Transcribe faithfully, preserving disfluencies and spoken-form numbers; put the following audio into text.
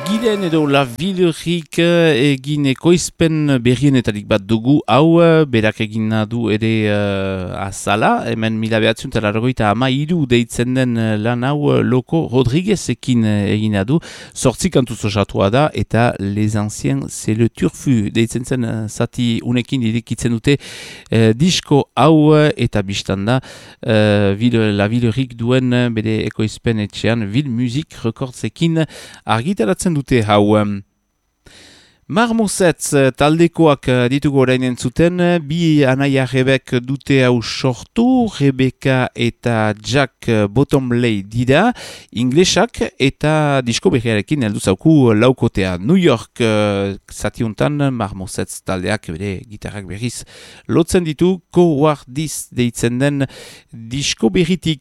Gilen edo La Villerik egin ekoizpen berrienetarik bat dugu, hau berak egina du ere uh, azala, hemen mila behatzen talarroita ama iru deitzen den lan hau Loko Rodriguezekin egina du, sortzi kantuz osatua da, eta Les Anciens c'est le Turfu deitzen zen zati unekin irikitzen dute uh, disko hau eta biztanda uh, Ville, La Villerik duen bere ekoizpen etxean Ville Music Recordsekin argitaratzen dute hau. Marmosetz taldekoak ditugu orain entzuten, bi anaia rebek dute hau sortu, Rebecca eta Jack Bottomley dira, inglesak eta disko berriarekin heldu zauku laukotea. New York zatiuntan Marmosetz taldeak bere gitarrak berriz lotzen ditu, Cowardice deitzen den disko berritik.